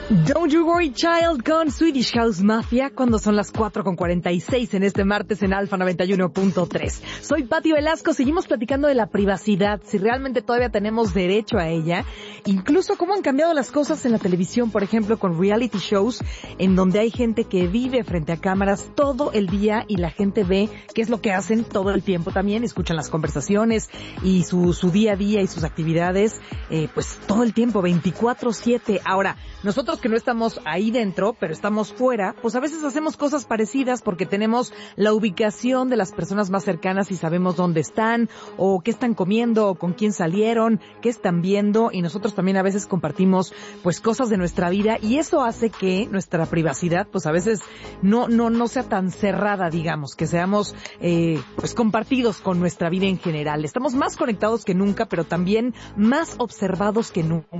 Don't You Worry Child con Swedish House Mafia cuando son las 4:46 en este martes en Alfa 91.3. Soy Pati Velasco, seguimos platicando de la privacidad, si realmente todavía tenemos derecho a ella, incluso cómo han cambiado las cosas en la televisión, por ejemplo con reality shows en donde hay gente que vive frente a cámaras todo el día y la gente ve qué es lo que hacen todo el tiempo también, escuchan las conversaciones y su día a día y sus actividades, pues todo el tiempo, 24/7. Ahora, nosotros que no estamos ahí dentro, pero estamos fuera, pues a veces hacemos cosas parecidas porque tenemos la ubicación de las personas más cercanas y sabemos dónde están, o qué están comiendo, o con quién salieron, qué están viendo, y nosotros también a veces compartimos pues cosas de nuestra vida, y eso hace que nuestra privacidad pues a veces no sea tan cerrada, digamos, que seamos pues compartidos con nuestra vida en general. Estamos más conectados que nunca, pero también más observados que nunca.